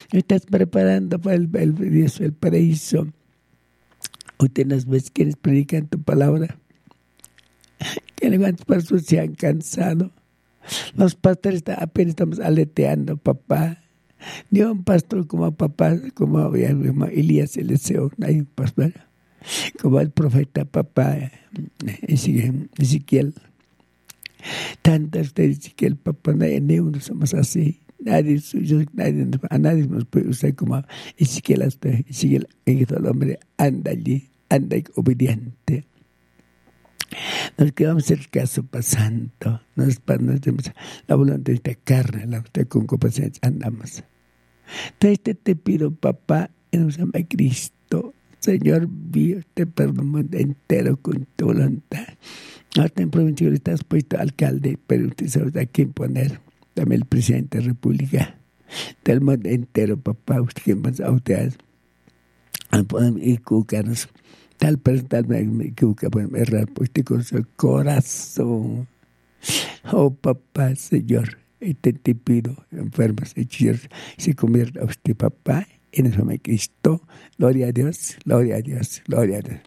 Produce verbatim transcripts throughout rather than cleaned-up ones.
Estás preparando para el, el, el, el paraíso. Ustedes ves quienes predican tu palabra. Que levantes personas se han cansado. Los pastores apenas estamos aleteando, papá. Ni un pastor como papá, como Elías Eliseo, no hay un pastor. Como el profeta papá Ezequiel. Tantas de Ezequiel, papá, ni uno somos así. Nadie suyo, nadie, a nadie nos puede usar como Ezequiel hasta Ezequiel, el hombre anda allí, anda obediente. Nos quedamos el caso pasando, nos pasamos la voluntad de esta carne, la voluntad con compasión, andamos. Entonces te pido, papá, en el nombre de Cristo, Señor mío, te perdono entero con tu voluntad. Ahora en provincia estás puesto alcalde, pero usted sabe a quién poner. También el presidente de la República, del mundo entero, papá, usted que más autoridades, podemos equivocarnos, tal persona, tal me equivoca, podemos errar, pues te con su corazón. Oh, papá, Señor, este te pido, enfermos, hechizos, se convierta a usted, papá, en el nombre de Cristo. Gloria a Dios, gloria a Dios, gloria a Dios.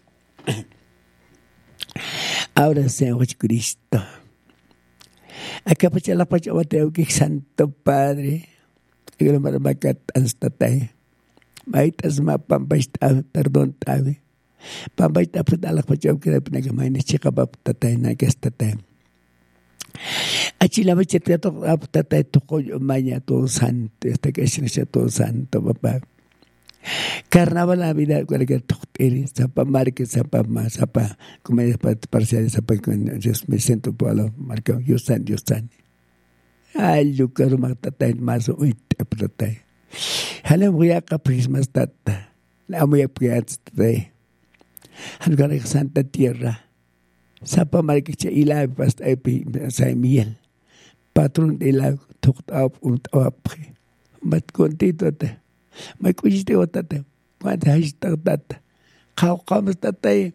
Ahora, Señor Cristo. Acá pues la pacha bateo que Santo Padre, que lo marmacat anstatay. Maitas ma pambaita perdón tabe. Pambaita pues la pacha que la pena que maine chica bab tatay na que estatay. Achi la pacha te to tatay to coyo maña todo santo, este que es todo santo, papá. Carnaval la vida con que eres sapa marque sapa más sapa como es para parcial sapa con me siento por lo marco yo san yo san ay yo quiero matar más hoy te protege hale voy a capris más tata la voy a piar de algo santa tierra sapa marque y la pasta epi sai miel patrón de la tocta un apre mat contito te may kujiste otate cuando hashtag tata kau kau tate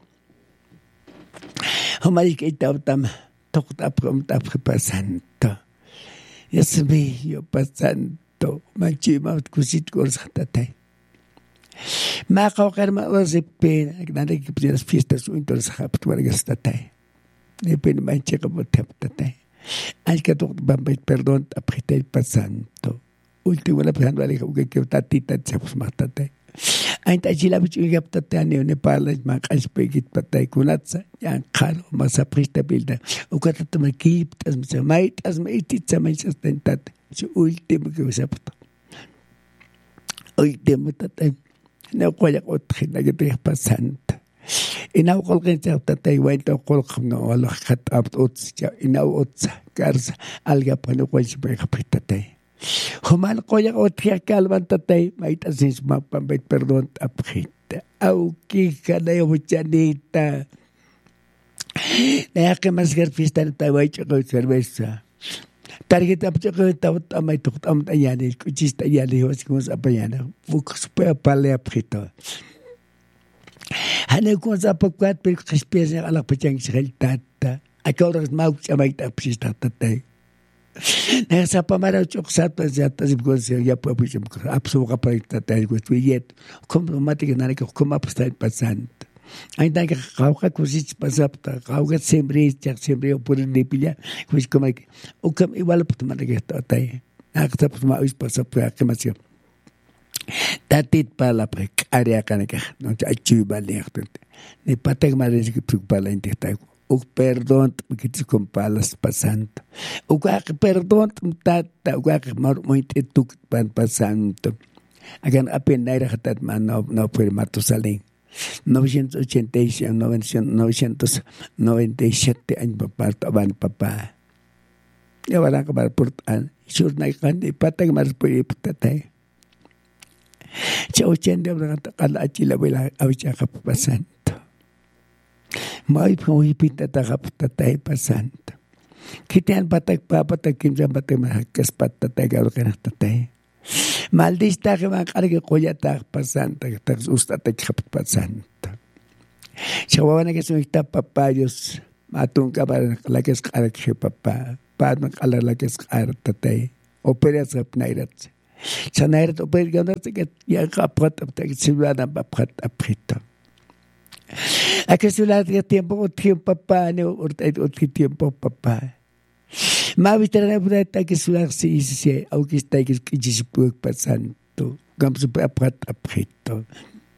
homari que estaba tam tocta prom tap pasando es mío pasando machima kusit kors tate ma kau karma was pena nada que las fiestas untos habt wargas tate ne pen manche como tap tate al que tu bambay perdón apreté pasando último la pensando ale que que tatita se pues matate ainta chila bichu gap tatane ne parla ma qalspegit patay kunatsa yan khalo masa prista bilda o katata ma kip tas ma mait as ma itit sa mai sustentat su último que se apto último tatay ne qoya otrina que te pasanta ina qolqin tatay wa inta qolqna wala khat abt ots ina ots karsa alga pano qoysi be qapitatay Humal koya otria kalban tatay maita sisma pambait perdón apjita auki kana yo chanita na que más ger fiesta ta vai con cerveza tarjeta apcho ta ta mai tu tam tayani kuchista yali was como apayana fux pa pale apjita hane ko za pakwat per khispesa ala pachang sheltata akoras mau chamaita apjista tatay Nasa pamara choksato ya tasibgos ya pues absoluta para tatel guet como mate que nada que como está pasando hay tan que cauca cosich pasapta cauca siempre ya siempre por el pilla pues como que o como igual por tomar que está ahí hasta pues más pasapta que más tatit para la área caneca no hay chuba lejos ni patek más que para la intestino o perdón que te compalas pasando o que perdón tata o que mar muito tu pan pasando agan apenas era hatat man no no puede Matusalén novecientos ochenta y siete novecientos noventa y siete años papá taban papá ya van a acabar por an sur na kan de patag mas puede patay chau chende orang kala achila bela awicha kapasando Mai pui pinta tagap tatay pasando. Kitian patag papatak kimja patag mahakas patatay galo kana tatay. Maldista que man cargue koya tag pasando, tag ustate kap pasando. Chawana que son esta papayos matun kabar la que es cargue papá, pan kala la que es car tatay. Operas apnairat. Sanayra to puede ganar que ya capot que ciudadana papat aprieto. A que ciudadana tiempo o tiempo papá no o tiempo papá. Ma vitara brata que ciudad si si au que está que que se puede pasando. Como se puede aprat aprieto.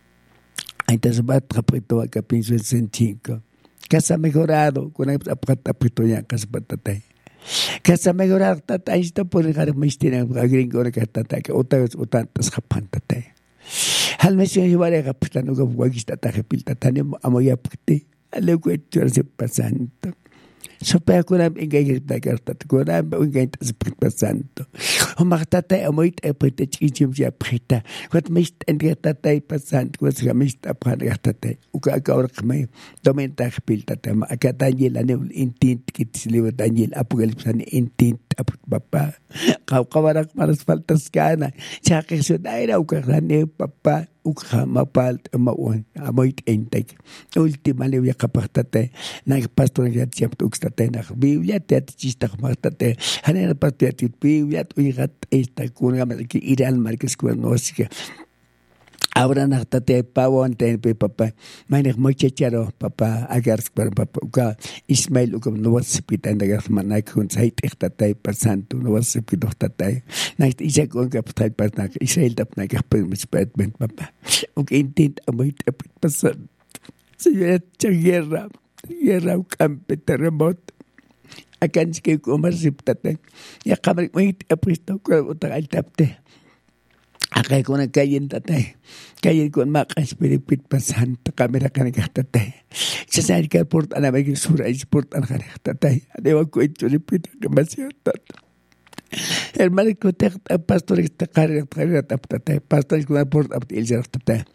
Entonces va aprieto a que pienso en cinco. Casa mejorado con aprat aprieto ya casa patate. Casa mejorar tata isto por dejar mistina gringo que tata que otra vez otra tas japantate. Hal me se llevaré a pitano que guagista ta repilta tane amoya pite. Ale que tú se pasando. Sopa con am engage da carta con am engage se pasando. O martata amoit e pite chichim ya prita. Wat mist en tata pasando was gamist aprangatata. O ka ka or kmai. Domenta repilta tema a Daniel ane intint kit siliwa Daniel apocalipsa ni intint aput papa. Kau kawarak maras faltas kana. Chake so daira ukarane papa ukhamapalt maun amoit entek. Ultima le ya kapartate na pastor ya tiap ukstate na biblia tet chista kapartate. Hanera pastor tit biblia uirat esta kuna ki iral markes kunosika. Ahora naktate pavo ante papa. Mainek mochecharo papa agars para papa uka Ismail uka no wasipita ndagas manak kun sait ektatay pasanto no wasipito tatay. Nait isa ko ka patay panak Israel tap na ka permispat papa. Uka intent amoit apit pasan. Señora guerra guerra ukampe terremoto. Akan ske ko marsiptate. Ya kamar moit apristo ko utak altapte. Akay ko na kayin tatay. Kayin ko na makaspiripit pasan. Kamera ka nagkatatay. Sa saan ka port na may sura sport na nagkatatay. Adewa ko ito ripit ang kamasyotot. Hermano ko tek pastor esta carrera carrera tatay. Pastor ko na port up til jar tatay.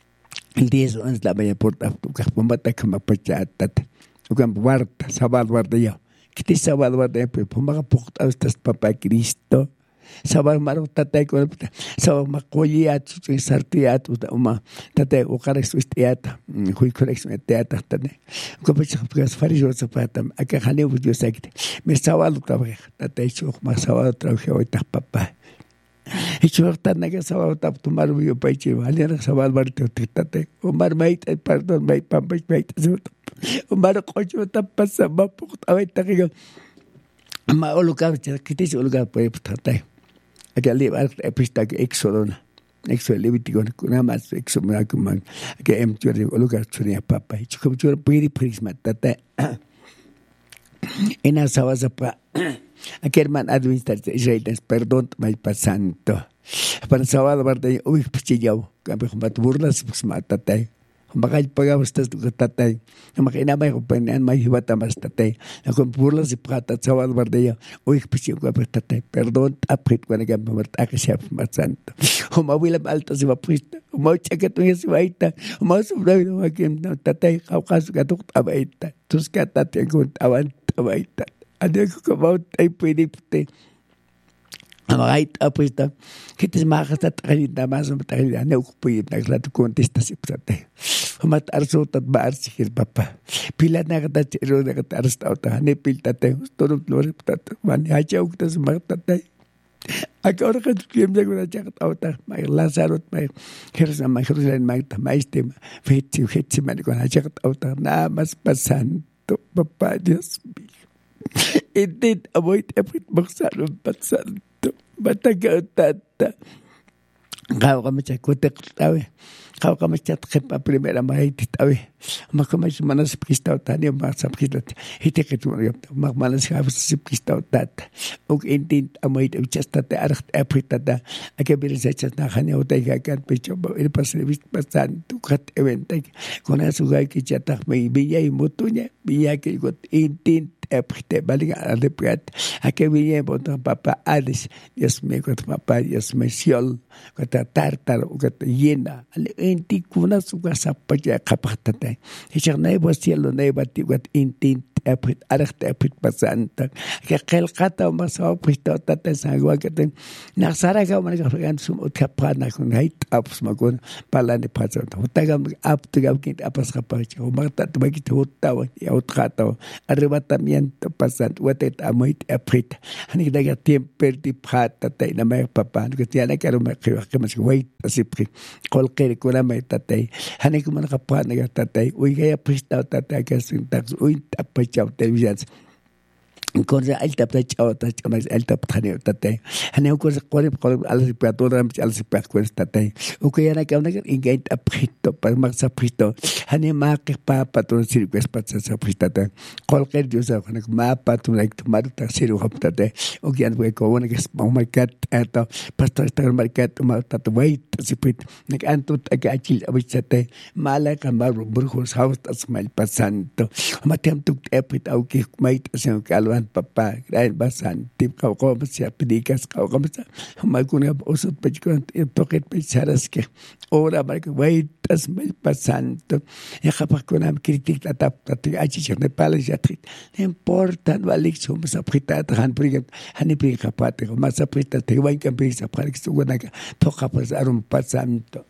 El diez ons la may port up to ka pumata ka mapachat tatay. Ukam warta sabal warta yo. Kiti sabal warta po pumaka port up tas papa Cristo. Sabar marok tatay ko sabar makoyat sartiat uma tatay ukarex istiata huy korex istiata tatay ko pa siya pas farijo sa patam aka khane video sakit me sawal tabay tatay chok ma sawal trabajo ita papa ichor tan naga sawal tap tumar video pa chi halera sawal bar tatay umar mait pardon mai pambay mait umar ko cho tapas sa bapuk away takiga ma ulugar kitis ulugar pa tatay. Agak lebar epista ke Éxodo, Éxodo Levítico, nada más Éxodo me acuman que em churi lugar churi papa, chukum churi piri prisma tata. Ena sawaza pa, aquel man administrator israelíes perdón mai pasanto. Para sawada barde uy pichiyao, kambe kumbat burlas pusma tata. Makay pagabas tas tatay. Makina may kupanan may hiwata mas tatay. Ako purla si prata sawal bardeya. Uy pisi ko pa tatay. Perdon aprit ko na gamba marta ka siya masanto. Humawilam alta si maprista. Humawcha ka tuya si waita. Humawasubray na wakim na tatay. Kaukaso ka tuk tabaita. Tus ka tatay ko tawan tabaita. Ano ko kamawat ay pwede pute. Amagait apista. Kitis makasat kalita mas matakilita. Ano ko po yung naglato kontesta si tatay. Humat arso tat baar sikir papa. Pila na kata chiro na kata arso tau ta. Hane pil tatay. Turut lorip tatay. Mani hacha ukta sumak tatay. Aka ora ka tukiem sa kuna chak tau ta. May lasarot may hirsa may hirsa may tamay stem. Fetsi fetsi mani kuna chak tau ta. Na mas pasanto papa Dios mío. Intit amoit eprit maksanong pasanto. Mataga tata. Kau kami cak kutek tawe. Kau kami cak kepa primera mahit tawe. Mak kami manas pristau tani mak sap pristau. Hite ketu mak manas habis sip pristau tata. Uk intin amoit uchas tata arak eprit tata. Ake bilis achas na khane utai kakan pecho il pas revist pasan tu kat eventai. Kona sugai ki chatak mai biya mutunya biya ke got intin eprit balik ada prat. Ake biya botan papa Alice. Dios me got papa Dios me siol kata tartar kata yena. Ale inti kuna suga sapaja kapatatay. Hicak na iba cielo na iba tiwat intin aprit archt aprit pasanta que qelqata maso prito tata sagwa que na saraga man gan sum utkapana kun hait aps magun palani pasanta utaga aptuga kit apas kapach o marta tubaki tutawa ya utkata arrebatamiento pasant watet amoit aprit hani daga temper di prata tay na may papan que tiana karo ma que mas wait asipri kolker kuna may tatay hani ko man kapana ga tatay uy gaya prista tatay ka sintax uy apachaw televisions Entonces, el tap de chao, el tap de tate. Hane ko sa korip korip alas ipato ram alas ipat ko sa tate. O kaya na kauna kan ingay aprito para magsa prito. Hane makik pa patron sirkwes pat sa prito tate. Kolker Dios ako nak mapatong like tumaru tak siru hap tate. O kaya na ko na kas market eto pastor star market ma tate wait sipit. Nak antut aga achil abit tate. Mala kan maru burhos house as mal pasanto. Matem tuk epit au ki mait asang kalwan papá, gran basan, tip kau kau masih pedikas kau kau masih, maku ni usut pejkuan toket pecaras ke, ora mereka wait as mel pasan tu, ya kapak kau nam kritik tatap tatap aji cakap paling jatrit, important balik semua masa perita tahan pergi, hani pergi kapat, masa perita terwai kan pergi sapar kesuguh naga, toka pas arum pasan tu.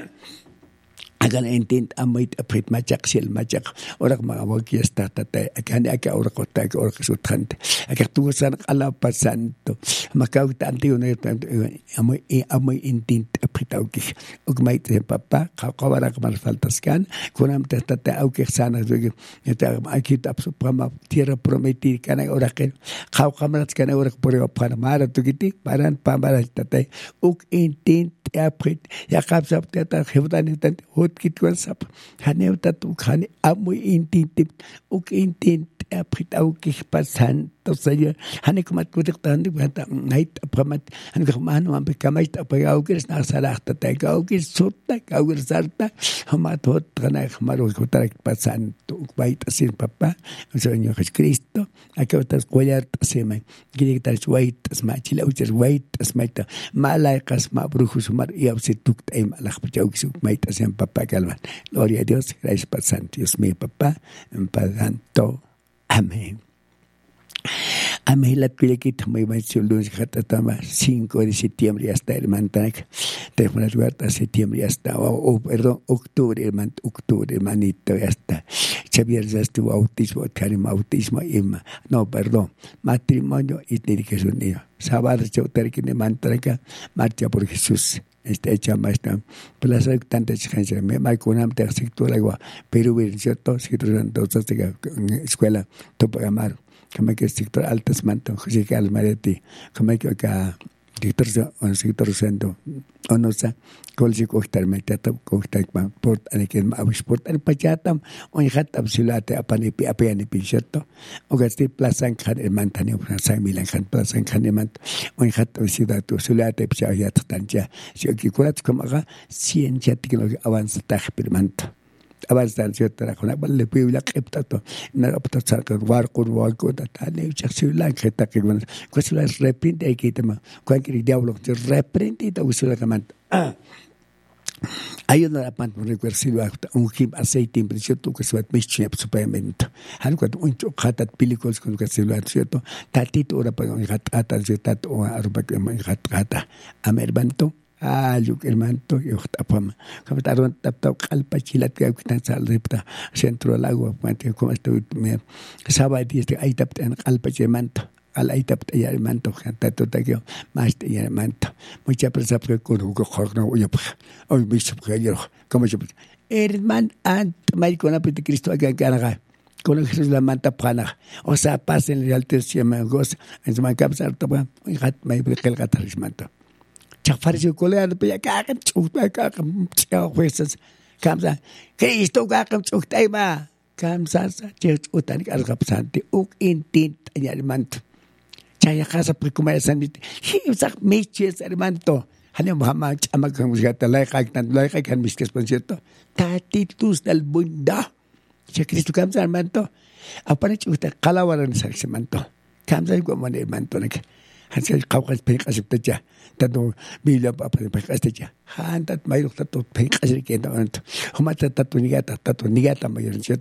Akan intent amit aprit macak sil macak orang mengawal kias tata tay akan akan orang kota orang kesutan akan tuasan ala pasan tu maka kita anti unai amai amai intent aprit auki ugmai te papa kau kau orang kemar faltaskan kunam tata tay auki sana juga kita kita apsu prama tierra prometi kana orang ken kau kamarat kana orang puri apa mara tu kiti paran pamara tata ug intent aprit ya kapsap tata hebutan itu hut kitwan sap haneu tatu khani amu intintip uk intint aprit au kihpasan to saya hani kumat kutik tandi banta ngait apramat hani kamano am bekamait apagau kis na salah tata gau kis sutta gau kis sarta hamat hot kana khmaro kutak pasan to bait asin papa Señor Jesucristo akatas koyar sema gitar wait asma chila ucher wait asmaita malaikas ma brujus mar iabsituk taim alakh pachau kis mait asin papa calvan gloria a Dios gracias por santo Dios mío papá en paganto amén. Amén la tuya que también va a ser lunes tama cinco de septiembre hasta el mantac de una suerte septiembre hasta o perdón octubre hermano octubre hermanito hasta Xavier ya estuvo autismo tenemos autismo Emma no perdón matrimonio y tiene que ser niño sábado yo tengo que mantaca marcha por Jesús esta hecha maestra plaza tantas gente me mai kunam te sector agua pero bien cierto si tú entonces de escuela topo amar como que sector altas manto José Carlos Maretti como que acá sector un sector sendo o no sé cuál se costar me tata costar port ani que ma sport ani pachatam on hat absolute apani pi apani pi cierto o que este plaza en kan mantani plaza milan kan plaza en kan mant on hat ciudad tu absolute pi ya tanja si que curat como aga ciencia tecnología avanzada experimento avanzar cierto la con la pibla captato na opta sarka war con war con ta ne chaksu la que ta que bueno pues la reprinte hay que tema cualquier diablo se reprinte ta usula kamant hay una parte muy recuerda un him aceite en cierto que se va a mezclar supermente han cuando un chocolate películas con que se lo cierto tatito ora para un gatata cierto o arba que un gatata amerbanto ah yo que hermano yo tapama como taron tap tap kalpa chilat que tan sal repta centro al agua mate como estoy me sabe este ahí tap en kalpa chemanto al ahí tap ya hermano hasta todo que más ya hermano mucha presa que con un corno oye hoy me supe yo como yo hermano ant mai con apete Cristo acá acá con Jesús la manta pana o sea pasen el alto cielo goz en su cabeza topa y hat mai el gatarismanto Chafarse colear pe kakan chukta kakan chao jueces kamsa Cristo kakan chukta ba kamsa sa chutan algapsante uk intin ayarmanto chaya casa precumaya sanit hisak meches hermanto hanem hama chama kan musgata lai kan lai kan miskes por cierto tatitus del bunda che Cristo kamsa hermanto apane chukta kalawaran sa hermanto kamsa como hermanto nek hansel qawqas peqas taja tanto bila apa peqas taja hantat mayruk tato peqas kenda anto humata tato nigata tato nigata mayor cierto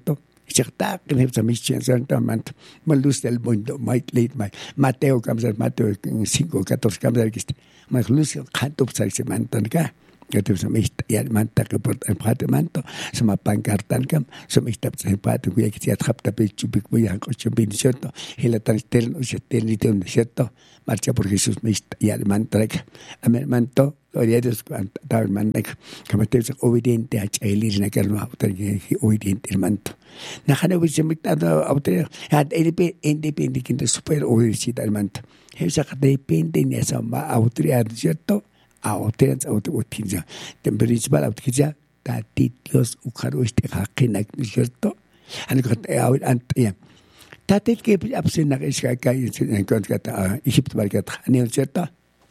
Chakta que ne sa mission santa manto. Malus del mundo, might late my Mateo comes at Mateo cinco catorce comes at gist. My luz canto sa se manton ka. Itu semesta ya manta ke portan manto sama pankartan kam semesta sempat ku ya kita trap tapi cubik bu yang ko cubin cierto hilatan tel ustel itu cierto marcha por Jesús mesta ya mantrek amen manto gloria a Dios tal mantek como te obediente a elir na kerno autor obediente el manto na khana bu semesta autor hat independente que super obediente el manto esa depende ni esa autoridad cierto a hoteles autobutinja den principal autokija tati Dios ukaro este hakinak cierto an got out ant ya tati ke absena iska kai en kontrata Egypt barkat ani cierto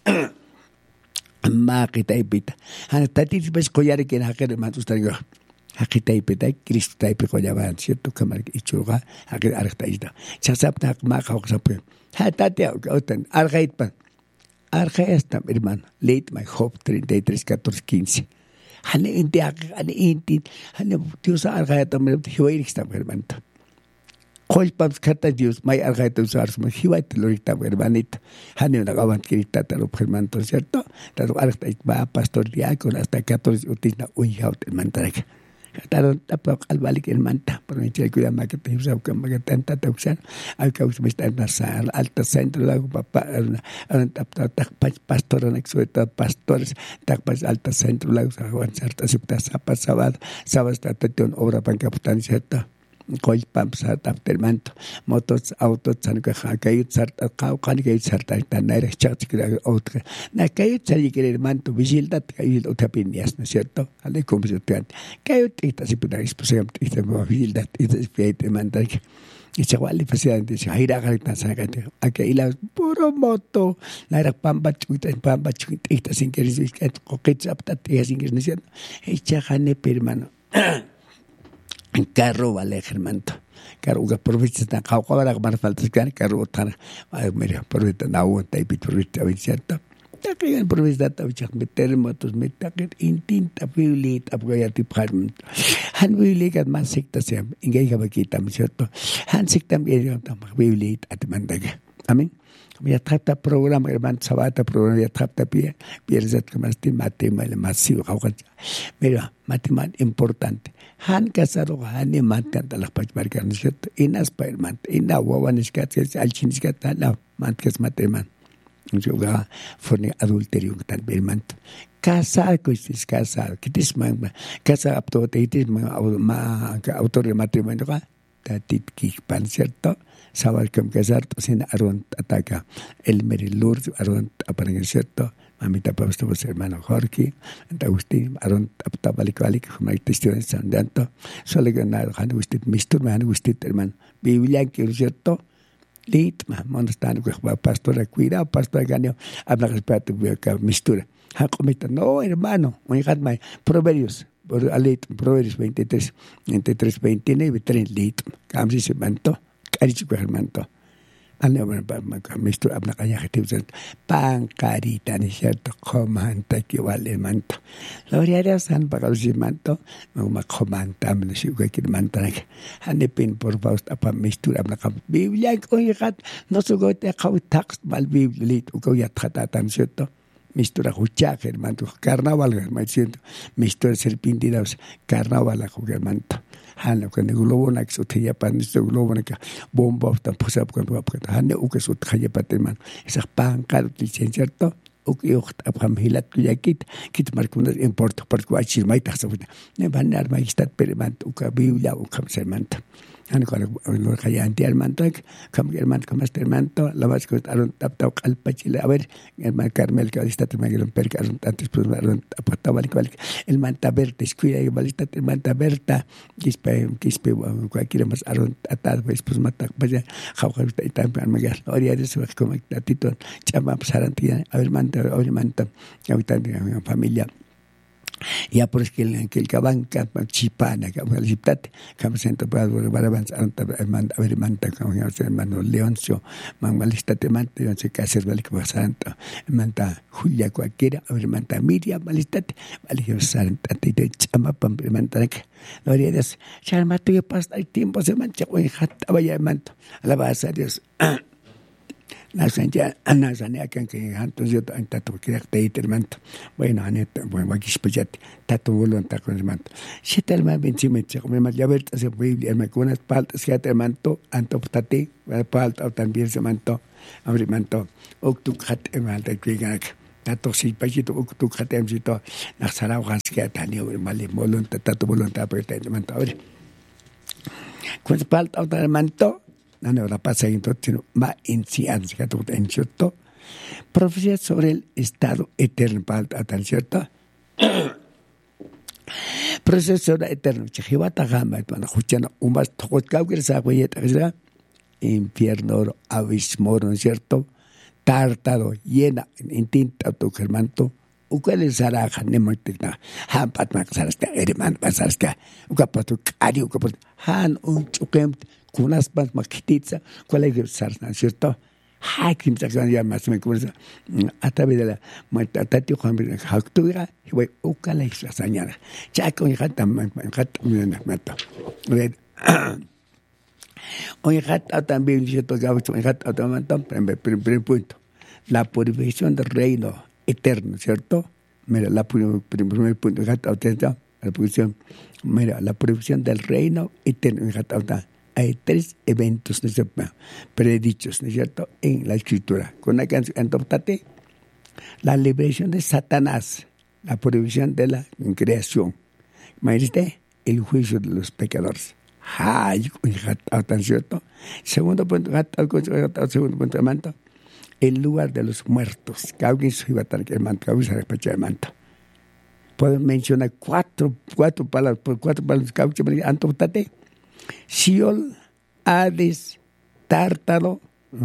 ma kita ibita an tati bes koyare ke hakere matustario hakita ibita Cristo tai pe koyaban cierto kamar ichuga hakir arta ida chasapta ma khawsap ha tati otan argait pa Arge esta, hermano, late my hope treinta y tres catorce quince. Hane inti hane inti hane Dios arge esta me hiwairik sta hermano. Kol pams kata Dios may arge esta usar me hiwait lorita hermanito. Hane una gawan kirita talo hermano, ¿cierto? Talo arge esta pastor diácono hasta catorce utina uihaut hermano. Kataron tapok albalik el manta por echar cuida más que te usa que más tanta tausan al causa me está en la sala alta centro lago papá tap tap pastor anexueta pastores tap alta centro lago aguan certa acepta sapa sábado sábado está ton obra pan capitán cierta Koi pam sat after manto motos autos san ka kayut sart ka kan kayut sart ta naira chat kira otra na kayut sali kira manto vigildat kayut otapinias no cierto ale como se te kayut esta si pueda exposición esta vigildat esta fiete mantak y chaval facilmente se ira garita sacate aquí la puro moto naira pamba chuita pamba chuita esta sin que es que coquet apta te sin que es cierto echa jane permano carro vale hermanto carro uga provista ta kawara mar faltas kan carro tan mira provista na un type provista cierto ta que provista ta bichak meter motos metak intinta violet abgaya department han violet at man sekta se ingay ka bakita cierto han sekta bien ta violet at mandaga amen ya trata programa hermano sabata programa ya trata bien pierzat que más te mate mal masivo mira matemática importante han kasaro han mate anta las pachmarcan cierto inas perman ina wawan iskat alchiniskat la mankas mateman juga forne adulterio tan perman casa coistis casa kitis man casa apto teitis ma autor de matrimonio tatit kikpan cierto sabar kam casar sin aron ataca el merilur aron aparece cierto mamita pasto pues hermano Jorge Agustín aron apta balikalik como testimonio santo solo ganar han usted mistur man usted hermano biblia que cierto lit ma monastan que pastor cuida pastor ganio habla respeto que mistura ha comita no hermano muy gatmai proverbios por alit proverbios veintitrés veintitrés veintinueve tres lit camsi se manto carichi que hermano ane mistura habla kaya que te pan carita ni cierto comanta que vale manto la gloria san para los manto me comanta me si que manta ane pin por faust apa mistura habla biblia que gat no se gote kau tax mal biblia lit ko ya trata tan cierto mistura hucha hermano carnaval hermano siento mistura serpintinos carnaval hermano hana con el globo na que sotia pan este globo na que bomba tan posap con papá hana u que sot khaya paterman esa pan car cierto o que abham hilat yakit kit markunas importa por cuachil mai tasawna ne banar mai stat perman u ka biblia u kam sermanta hana con lo khaya anti almantak kam hermano kam estermanto la vas con aron tap tap alpachile a ver el mar carmel que está temagelo per aron antes pues aron apataba el manta verde escuida y balista el manta verta quispe quispe cualquiera más aron atado pues mata vaya jauja y tan magar oria de su como tatito chama pasarantia a ver manta a ver manta ahorita mi familia Ya por es que el que el cabanca chipana que el chiptate que siento para para avanzar a ver manta como se hermano Leoncio mangalistate manta yo se cases vale que santa manta Julia cualquiera a ver manta Miriam malistate vale que santa te chama pam manta que lo harías ya mato yo pasa el tiempo se mancha o jata vaya manto alabas a Dios. Nasanya anasanya kan que antos yo tanto que te termanto bueno aneta bueno aquí spejati tato volonta con el manto si te el man vencimiento como más ya ver se biblia me con unas paltas que te manto anto tate palta también se manto abri manto octu hat manto que ganak tato si pajito octu hat emsito nasara que tani mali volonta tato volonta pero te manto abri con palta del manto no la pasa entonces más incidencia que todo en cierto profecía sobre el estado eterno para tan cierto profecía sobre el eterno Jehová tagama para escuchar un más todo que se haga ya infierno abismo no cierto tártaro llena en tinta tu germanto ukwele saraja nemotina han patmak sarasta hermano pasarsta ukapatu kari ukapatu han un chukem kunas pas makititsa cuál es sarna cierto hakim sakan ya más me conversa a través de la matati Juan Jactuira y voy ukala esa señora chaco y hata hata mata hoy hata también cierto gacho hata también primer punto la purificación del reino eterno, ¿cierto? Mira, la primer punto, la purificación, mira, la purificación del reino eterno, hay tres eventos, ¿no es cierto? Predichos, ¿no es cierto? En la escritura. Con la canción, la liberación de Satanás, la purificación de la creación, ¿me el juicio de los pecadores. Ay, ¿cierto? Segundo punto, segundo punto de manto. El lugar de los muertos. Alguien se iba a tener que manto, alguien se repechó el manto. Puedo mencionar cuatro, cuatro palabras, cuatro palabras, caucho, antotate. Siol, Hades, Tártaro,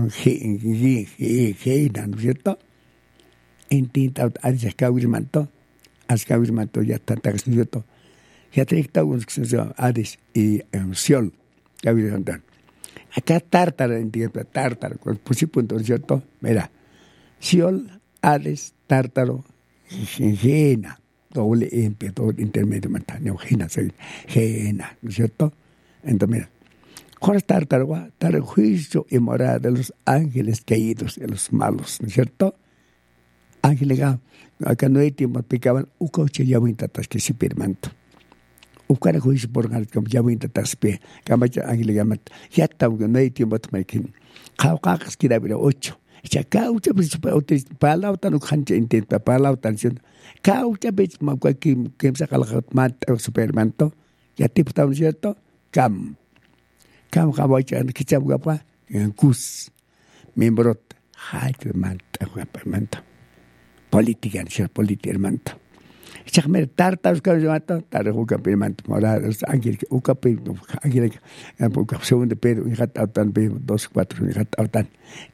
Geina, ¿no es cierto? En tinta, Hades, caucho, manto, Hades, manto, ya tanta, ¿no es cierto? Ya tres taunos que se llaman Hades y Siol, caucho, manto. Acá Tártaro, entiendo, Tártaro, pues sí, punto, ¿cierto? Mira, Siol, Hades, Tártaro, Geina, doble M, doble intermedio, no, Geina, Geina, ¿no es cierto? Entonces, mira, ¿cuál es Tártaro? Tártaro, juicio y morada de los ángeles caídos, de los malos, ¿no es cierto? Ángeles, acá no hay tiempo, picaban, un coche ya voy a tratar que se permanto. Ukara juicio por ganar como ya voy a intentar spie camacha ángel gamat ya está no hay tiempo para que caucas quiera ver ocho ya caucha principal otra para la no cancha intenta para la tensión caucha vez más que que se cala mat supermanto ya tipo está cierto cam cam camacha que se guapa en cus miembro hay que manta guapamento política no política hermano Chakmer tartas que yo mato, tarde juca pirmanto, morada, los ángeles, uca pirmanto, ángeles, uca segundo pero, y hat autan, dos, cuatro, y hat autan.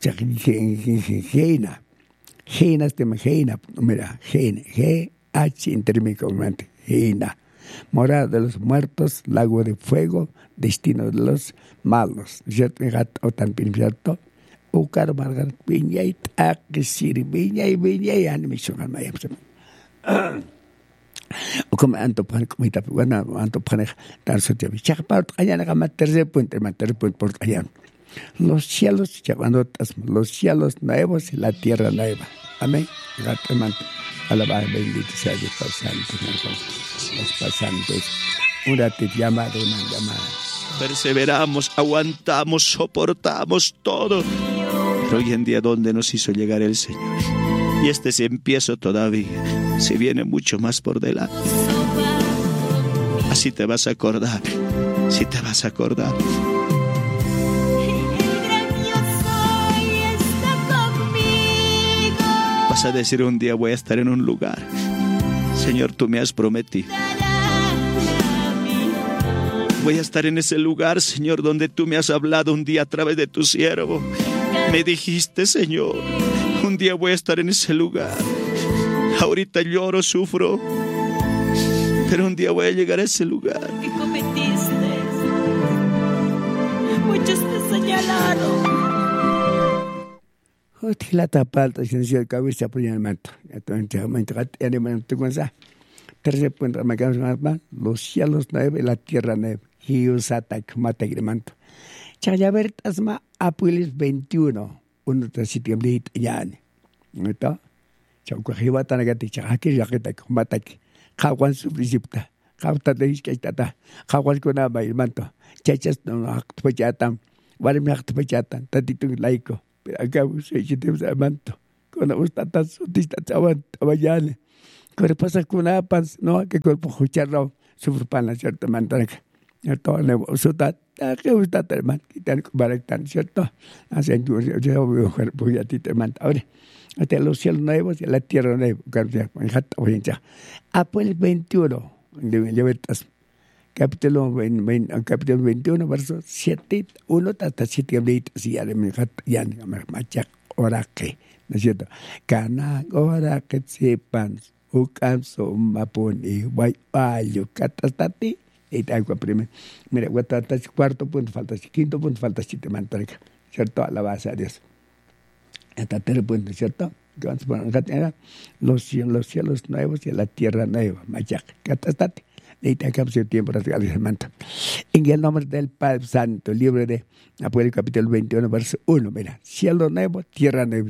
Chakina, Gena, este Gena, mira, Gena, G, H, intermedio, Gena. Morada de los muertos, lago de fuego, destino de los malos. ¿Cierto? Y hat autan, pirmanto. Ucar, margar, viña y taquisir, viña y viña y animación al mayam. O como antopan comida buena antopan dar su tiempo ya para allá la gama tercer punto el tercer punto por allá los cielos ya cuando los cielos nuevos y la tierra nueva amén gracias alabado bendito sea Dios Padre Santo los pasantes una te llama de una llamada perseveramos aguantamos soportamos todo pero hoy en día dónde nos hizo llegar el Señor y este se empieza todavía. Se viene mucho más por delante. Así te vas a acordar. Si te vas a acordar. Vas a decir un día voy a estar en un lugar. Señor, tú me has prometido. Voy a estar en ese lugar, Señor, donde tú me has hablado un día a través de tu siervo. Me dijiste, Señor, un día voy a estar en ese lugar. Ahorita lloro, sufro, Pero un día voy a llegar a ese lugar. ¿Qué cometiste? Muchos te señalaron. La tapalta, si no se acabó, se apoya en el manto. Entonces, ya le manto con esa. Tercer punto, me quedo más, los cielos nueve, la tierra nueve. Y usata, mata y manto. Chayabertas ma, apueles veintiuno. Uno te sitio de ya. ¿No? Chaucajiba tanagati, chahaki, yaketa, mataki. Kawan subrisipta. Kauta de iskata. Kawan con ama y manto. Chachas no actupachatan. Varim actupachatan. Tatito laico. Pero acá se chitemos a manto. Con la gusta tan sutista chaban, tabayale. Pero pasa con apas, no, que cuerpo jucharro, sufrupan la cierta mantaca. ¿Cierto? Le gusta, que gusta, hermano, quitar con barectan, ¿cierto? Hacen yo, yo, yo, cuerpo y a ti te manta. Ahora, hasta los cielos nuevos y la tierra nueva. Ah, pues el veintiuno, de Libertas. Capítulo, capítulo veintiuno, verso siete, uno hasta siete, si ya le me ya me machak oraque, ¿no es cierto? Cana oraque sepan, ucanso maponi, guay, ayo, catastati, y tal cual primero. Mira, guatata, cuarto punto, falta, quinto punto, falta siete mantarca, ¿cierto? Alabanza a Dios. Hasta tercer punto, ¿cierto? Que vamos a poner, los cielos, los cielos nuevos y la tierra nueva, machak, catastati. En el nombre del Padre Santo, libro de Apocalipsis capítulo veintiuno, verso uno, mira, cielo nuevo, tierra nueva,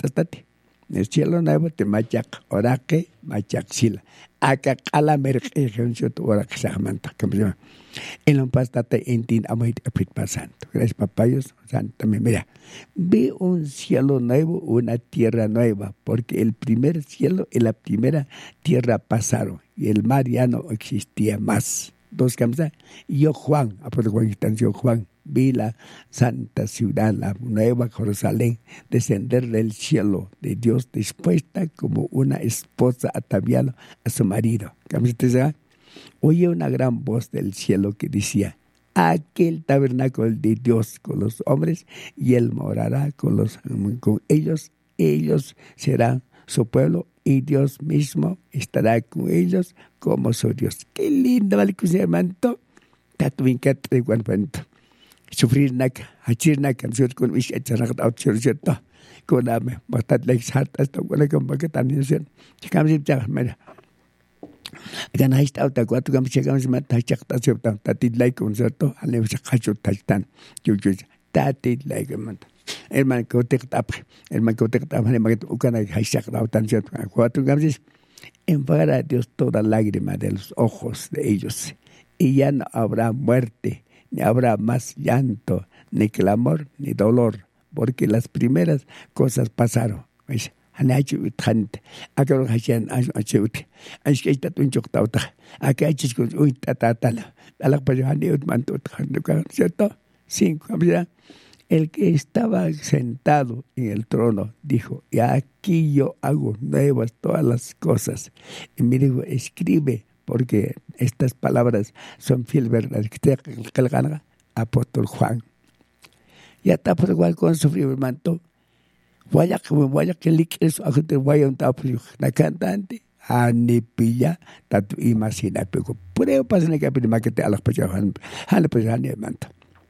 el cielo nuevo te machac, oraque, machac, sila, acá cala merque, ejemplo, oraque, sajamanta, en lo pastate en tin, amoit, apit santo, gracias papayos, santo, mira, vi un cielo nuevo, una tierra nueva, porque el primer cielo y la primera tierra pasaron, y el mar ya no existía más. Dos camisas. Yo Juan, apóstol Juan, yo Juan, vi la santa ciudad, la nueva Jerusalén, descender del cielo de Dios, dispuesta como una esposa ataviada a su marido. ¿Camisas? Oye una gran voz del cielo que decía, aquel tabernáculo de Dios con los hombres, y él morará con, los, con ellos, ellos serán su pueblo, y Dios mismo estará con ellos como su Dios. Qué lindo, ¿vale? Que se manto. Tatuincat de Guanpanto. Sufrir naca, hachir naca, nosotros con mis echarragat out, ¿cierto? Con la me, bastat like sart, hasta con la compaqueta, ¿no es cierto? Chicamos y chacas, mira. Acá hay esta otra cuatro, como chicamos y mata, chacta, cierto, tatit like, ¿cierto? Ale, chacacho, tachtan, yo, yo, tatit like, manta. El man que te tapa, el man que te tapa, el man que ucana haishak da tan cierto. Cuatro gamses, enjuagará a Dios toda lágrima de los ojos de ellos, y ya no habrá muerte, ni habrá más llanto, ni clamor, ni dolor, porque las primeras cosas pasaron. ¿Ves? Hanachu utjante, acá lo hashan achute, es que está tu inchoctauta, acá hay chiscos, uy, tatatala, a la payahani utmanto, ¿cierto? Cinco, gamses. El que estaba sentado en el trono dijo, y aquí yo hago nuevas todas las cosas. Y me dijo, escribe, porque estas palabras son fiel verdad. Apóstol Juan. Ya está por igual con su frío manto. Vaya que me vaya que le quieres a gente vaya un tapo. La cantante, a ni pilla, tanto imagina, pero prueba para que me prima que te a las personas, a las personas de manto.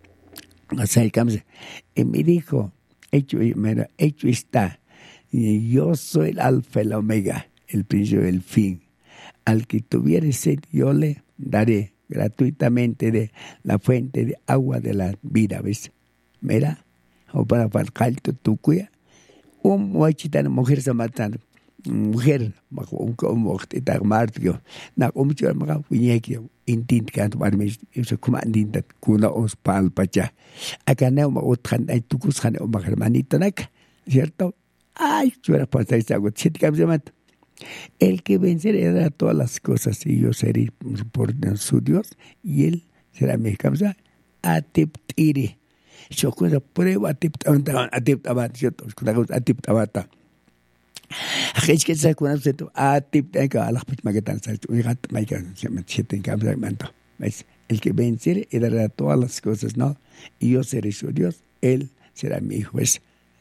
Y me dijo, hecho, hecho está, yo soy el alfa y el omega, el principio y el fin. Al que tuviere sed, yo le daré gratuitamente de la fuente de agua de la vida, ¿ves? Mira, o para falcalto tu cuya, un muachita mujer samaritana, mujer, un como te da martio, na un chico más puñequio. Intint kan warmis eso kuma indintat kuna os palpacha acá no me otran ay tucus han o hermanito nak, ¿cierto? Ay, chuera pasa esa agua, el que vencerá todas las cosas y yo seré por su Dios y él será mi causa atiptire. Yo cosa prueba atiptaba atiptaba, ¿cierto? Atiptaba. Es que se cuenta usted a tip de que a la misma que tan salto y gato me que se me siete en cambio de manto. ¿Ves? El que vence y dará todas las cosas, ¿no? Y yo seré su Dios, él será mi hijo. ¿Ves?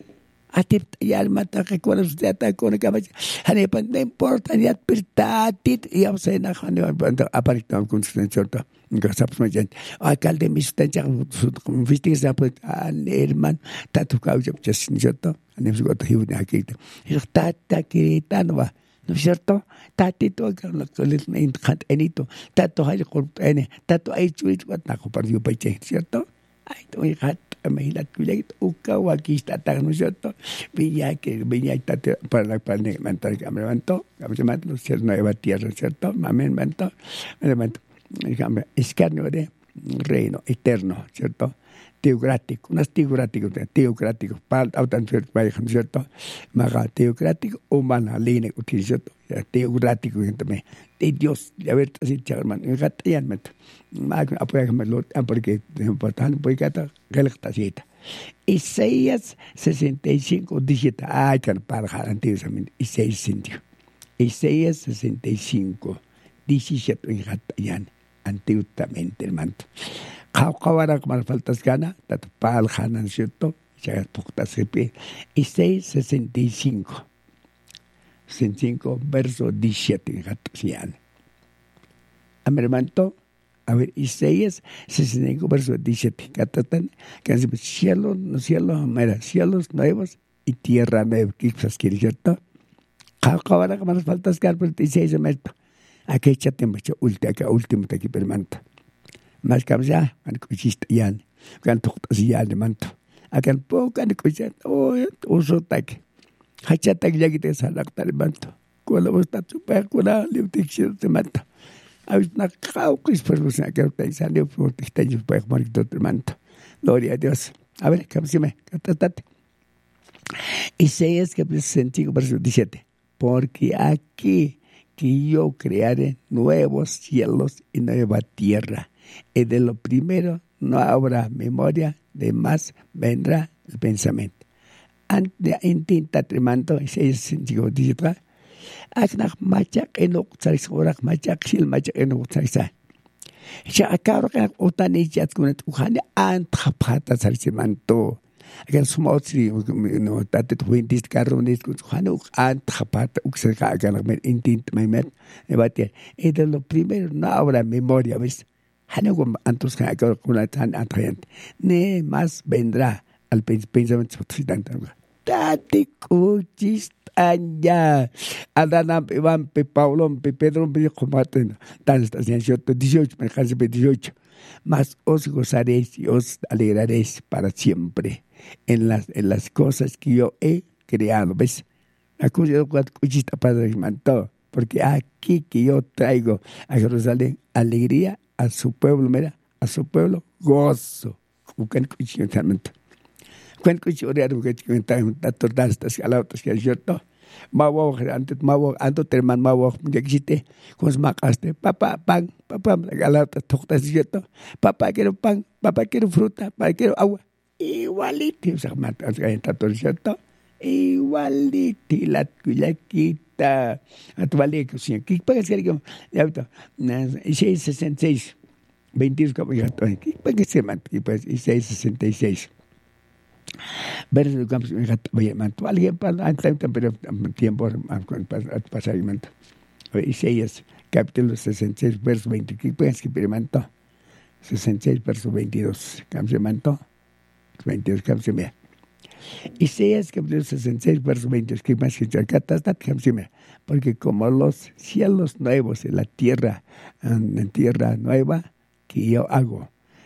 Atip ya mata que cuando usted está con el caballo, hani pan no importa ni apertatit y a usted na hani aparitamos con su cierto, que sabes muy bien. Alcalde mi sustancia su investigación pues al hermano tatu causa pues cierto, ani su gota hiu na aquí. Y tata que tan va, ¿no es cierto? Tatito que lo que les encanta enito, tato hay cortene, tato hay chuit wat na ko para yo peche, ¿cierto? Ay, tu hija Mahilat kulit ukaw wakista tak no cierto veía que veía para la para levantar el levantó levantó ser nueva tierra cierto mamen levantó levantó es carne de reino eterno cierto teocrático no es teocrático teocrático para autan cierto maga teocrático humana line cierto teocrático también de Dios ya ver así hermano en catalán met mag apoya me lo porque importante porque está relata Isaías sesenta y cinco diecisiete ay can para antiguamente Isaías Isaías sesenta y cinco diecisiete en catalán antiguamente hermano Kawara como faltas gana tat pal hanan cierto ya pocta sepe Isaías sesenta y cinco sesenta y cinco verso diecisiete en catalán Amermanto a ver Isaías sesenta y cinco verso diecisiete catatan que dice cielo no cielo mira cielos nuevos y tierra nueva qué quiere cierto Kawara como faltas gana por Isaías meto aquí chate mucho último que último te permanta más que ya han cuchista ya kan toktas ya de manto akan poco kan cuchista oh uso tak hachata ya que te salakta de manto cuando está super cura le utixir de manto a una cauquis por los que te salió por te está yo para morir de manto gloria a Dios a ver cómo se me catatate Isaías capítulo sesenta y cinco verso diecisiete porque aquí que yo crearé nuevos cielos y nueva tierra y de lo primero no habrá memoria, de más vendrá el pensamiento. Ante intenta tremando Isaías sesenta y cinco diecisiete aknak machak enok tsaris orak machak sil machak enok tsaisa ya akaro kan utani jat kunat ukhane ant khapata tsarimanto akan sumotri no tatet wintis karonis kukhane ant khapata uksaka akan men intint memet ebate y de lo primero no habrá memoria ves Hanegum antus ka akaro kunatan atrient ne más vendrá al pensamiento occidental tati kuchis anja Adana Iván Pe Pablo Pe Pedro Pe Comaten tan estación dieciocho me casi dieciocho mas os gozaréis y os alegraréis para siempre en las en las cosas que yo he creado ves la cosa de cuchista para manto porque aquí que yo traigo a Jerusalén alegría a su pueblo mira a su pueblo gozo con cuchista Cuando yo era que cuentan tantos dastas galautas que cierto mawo antes mawo anto terman mawo ya existe con macaste papá pan papá galautas toctas cierto papá quiero pan papá quiero fruta papá quiero agua igualito se mata tanto cierto igualito la la quita actual que sí que para ser que ya está seis sesenta y seis veintidós como ya está que para que se mata que pues seis sesenta y seis ver el campo me manto alguien para antes pero tiempo pasar y manto Isaías capítulo sesenta y seis verso veinte que pues que experimentó sesenta y seis verso veintidós campo manto veintidós campo me Isaías capítulo sesenta y seis verso veintidós que más que acá está campo me porque como los cielos nuevos en la tierra en tierra nueva que yo hago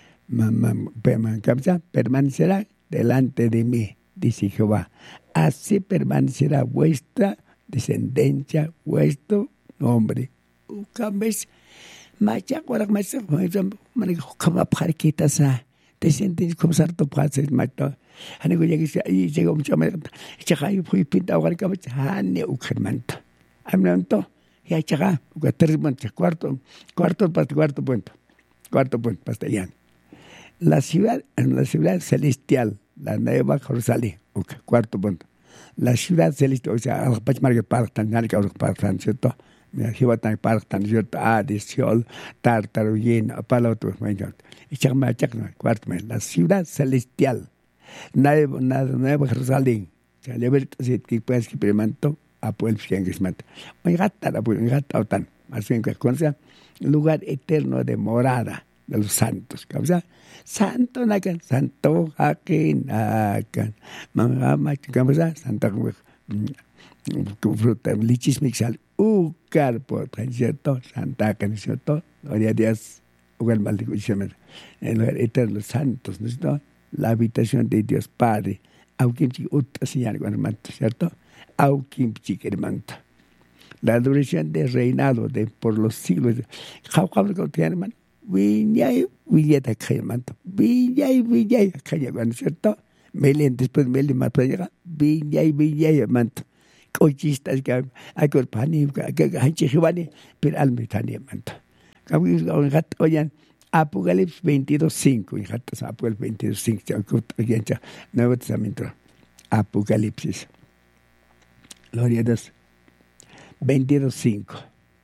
permanecerá delante de mí, dice Jehová. Así permanecerá vuestra descendencia, vuestro nombre. Ucambes, macha, ahora macha, manico, como para quitarse, te sientes como sarto pase, macho. Anigo llega y llega un chamo, chaga y fui pinta ahora que macha, ane ucamanta. Amnanto, ya chaga, tres manchas, cuarto, cuarto, cuarto punto, cuarto punto, pastellán. La ciudad, en la ciudad celestial, la nueva Jerusalén, okay, cuarto punto. La ciudad celestial, o sea, al pachmar que partan, ya que partan, ¿cierto? Mira, Jehová tan partan, ¿cierto? Ah, de Seol, Tártaro, Yen, para otros, y chakma, chakma, cuarto, la ciudad celestial, nueva, nueva Jerusalén, Sale ver si que puedes que premanto a puel fiang es mata. Oye gata la puel gata otan. Más bien que cosa lugar eterno de morada de los santos. Causa santo nakan santo akin akan. Mangama causa santa fruta lichis mixal ucar por cierto santa akan cierto. Gloria a Dios. Lugar maldición. El lugar eterno de los santos, ¿no es cierto? La habitación de Dios Padre. Aukimchi uta señal con manto, ¿cierto? Aukimchi que manto. La duración de reinado de por los siglos. Jaucabro que tiene man. Viñay, viñeta que manto. Viñay, viñay que ¿cierto? Melen después melen más para llegar. Viñay, viñay manto. Cochistas que hay que pani que hay chihibani, pero almitani manto. Oyan. Apocalipsis veintidós cinco, hijas, Apocalipsis veintidós cinco, Nuevo Testamento, Apocalipsis, gloria a Dios, veintidós cinco,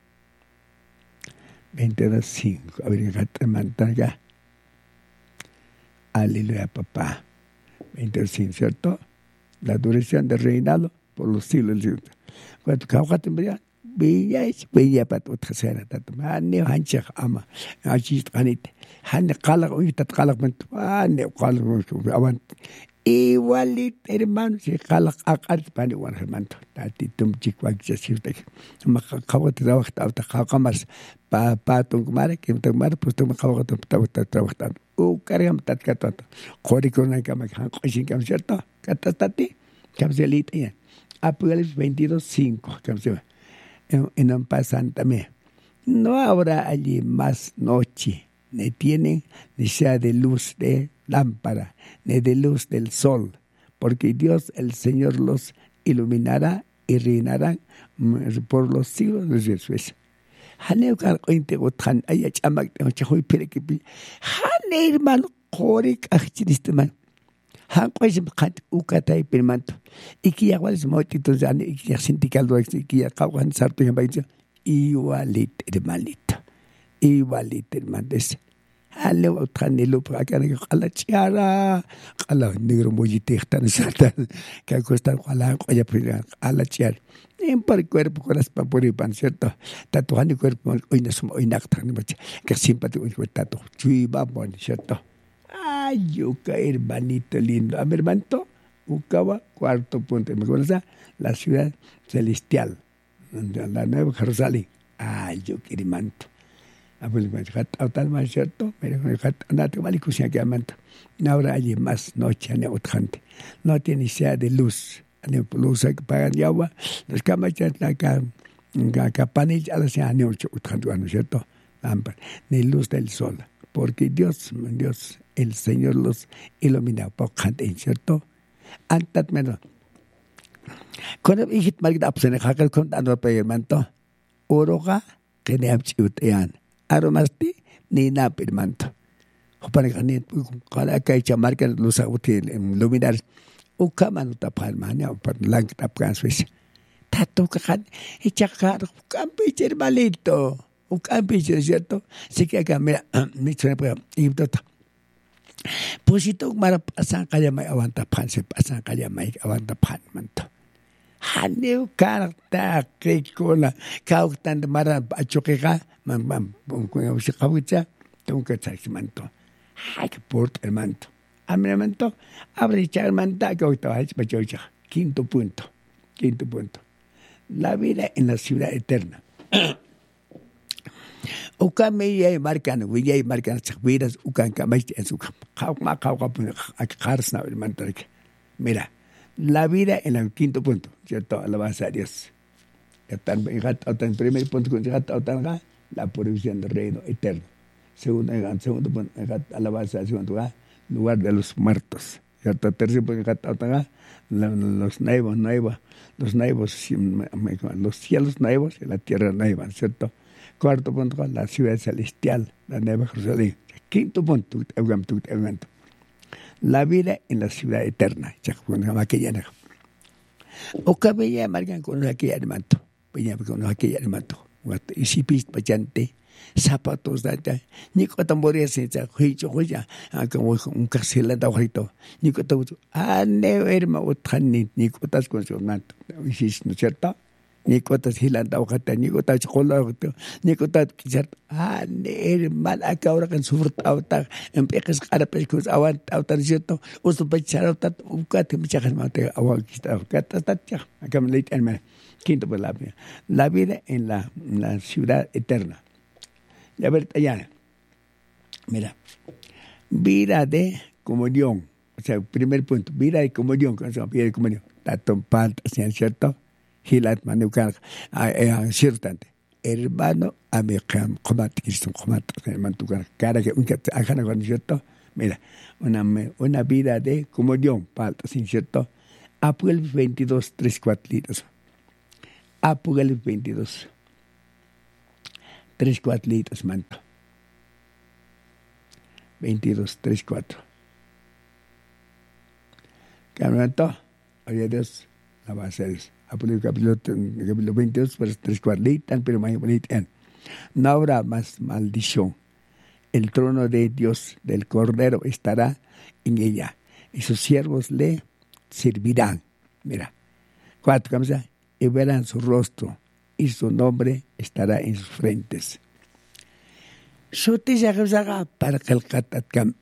veintidós cinco, a ver, hijas, acá, aleluya, papá, veintidós cinco, ¿cierto? La duración del reinado por los siglos, cuando caujate en Biyay, biyay pat utkhasera tat. Hanne hanchak ama. Achist kanit. Hanne qalaq uytat qalaq bant. Hanne qalaq awan. Igualit hermano si qalaq aqart pani wan hermano. Tati tumchik wagjasirtek. Makakawat rawakt awta qaqamas pa patung mare kim tangmar pustung makawat tawta trawaktan. U kargam tat katat. Qori kona kama han qishin kam cierto. Katatati. Kamselit ya. Apocalipsis veintidós cinco. Kamse. En un pasan también. No habrá allí más noche, ni tienen ni sea de luz de lámpara, ni de luz del sol, porque Dios el Señor los iluminará y reinarán por los siglos de Jesús. Hane kar ointe gothan ay chamak te hoy perekipi. Hane hermano korik achiristeman. Han qoysim qat ukatay permanto. Iki igual motito zane iki sindical do iki qawan sarto yambaito igualit hermanito. Igualit hermanes. Hale otranelo para que qala chiara. Qala negro mojite tan sata que cuesta qala qoya pila ala chiar. En par cuerpo con las papuri pan cierto. Tatuani cuerpo hoy no somos hoy nactan que simpático y tato. Chui babon cierto. Ayuca, hermanito lindo. A mi hermanito, Ucaba, cuarto punto. ¿Me acuerdas? La ciudad celestial, la Nueva Jerusalén. Ayuca, hermanito. A ver, me hat autal más cierto. Me hat andate mal y cocina que amanto. No habrá allí más noche ni otrante. No tiene sea de luz. Ni luz que pagan de agua. Los camachas la capanilla a la sea ni ocho otrante, ¿no es cierto? Ni luz del sol. Porque Dios, Dios, el Señor los ilumina por gente, ¿cierto? Antat menos. Cuando hijit margit apsene hakal con tanto pedirmanto, oroga que ne abchiutean, aromasti ni na pedirmanto. Para que ni cada que chamar que los agutil luminar, ukaman utapalmania para lang tapkan Swiss. Tato kakan, ichakar, campicher malito. Un campillo, ¿cierto? Sí que acá, mira, me suena por ahí, pues si tú mara pasan calle mai aguanta pan, se pasan calle mai aguanta pan, manto. Haneu carta, que cola, cautan de mara a choqueja, man, man, con se cabucha, tengo que echar manto. Ay, que porta el manto. A mi manto, abre echar el manto, que hoy estaba hecho, quinto punto, quinto punto. La vida en la ciudad eterna. Uka me marcan, we marcan vidas, ukan kamay en su ma karsna el mantarque. Mira, la vida en el quinto punto, ¿cierto? Alabanza a Dios. Están en primer punto con la provisión del reino eterno. Segundo, en segundo punto, alabanza al segundo lugar de los muertos. ¿Cierto? Tercer punto, los nuevos, nuevos, los nuevos, los cielos nuevos y la tierra nueva, ¿cierto? Cuarto punto, la ciudad celestial, la Nueva Jerusalén. Quinto punto, la vida en la ciudad eterna. O cabella marcan con aquella hermanto. Peña con aquella hermanto. Y si pist pachante, zapatos data ni ko tamboria se cha hicho hoya como un casela da horito ni ko to a ne herma utani ni ko tas con su nat isis no cierto ni ko tas hilanda hojata ni ko tas kola ni ko tas kizat a ne herma acá ahora kan sufrt auta empiezas cara pescos awan auta cierto uso pechar auta ukate michajas mate awan kista kata tatcha acá me leit herma quinto por la vida la vida en la, en la ciudad eterna. Y a ver, allá, mira, vida de comunión, o sea, primer punto, vida de comunión, con esa vida de comunión, tatón panta, ¿cierto? Hilat manukan, cierto, hermano, amigo, comat, cristo, comat, hermano, cara que un que ajana con cierto, mira, una, una vida de comunión, palta, ¿cierto? Apocalipsis veintidós, tres, cuatro litros. Apocalipsis veintidós. Tres, cuatro litros, manto. veintidós, tres, cuatro. Campeonato, oye Dios, la base es. Apocalipsis capítulo, capítulo veintidós, versos tres, cuatro litros, pero más bonito. No habrá más maldición. El trono de Dios, del Cordero, estará en ella. Y sus siervos le servirán. Mira. Cuatro, ¿cómo se llama? Y verán su rostro. Y su nombre estará en sus frentes. Shuti Shagabzaga para Calcatatcam.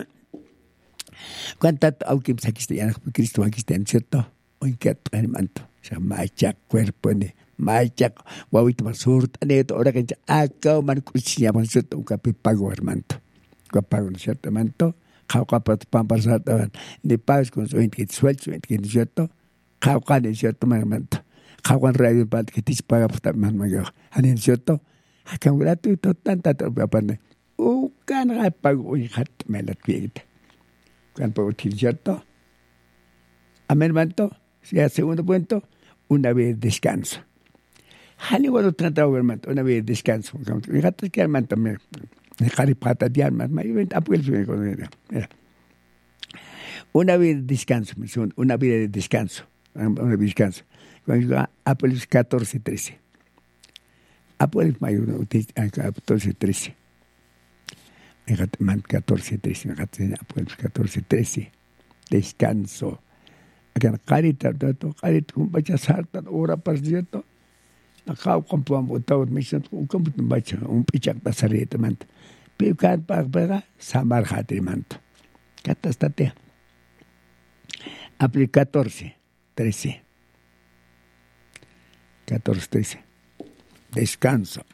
Cuánto, aunque saquiste ya, Cristo aquí está en cierto, o en qué manto, o sea, macha, cuerpo, macha, guavito más surta, neto, ahora que acá, man, cuchilla, man, cierto, un capi pago, hermano, pago, cierto, manto, jauca, para tu pan, para saltar, de pagas con su gente, suelto, gente, cierto, jauca, de cierto, hermano. Kawan radio pat que te paga por man mayor. Anen cierto. Acá gratuito tanta tropa pane. U kan ga pago y hat melat pieta. Kan pago til cierto. Amén manto. Sea segundo punto, una vez descanso. Hani wado trata hermano, una vez descanso. Fíjate que hermano también. Ne cari pata de armas, ma yo apuel se con ella. Una vez descanso, una vida de descanso. Una vez descanso. Apocalipsis catorce, trece. Apocalipsis mayor, catorce, trece. catorce, trece. Apocalipsis catorce, trece. Descanso. Acá carita, tanto carita, un bacha sarta, hora para cierto. Acá con puan botado, me dicen, un computador bacha, un pichak pasareta, manto. Pero can para para samar hatri, manto. Catastate. Apocalipsis catorce, trece. catorce, trece. Descanso.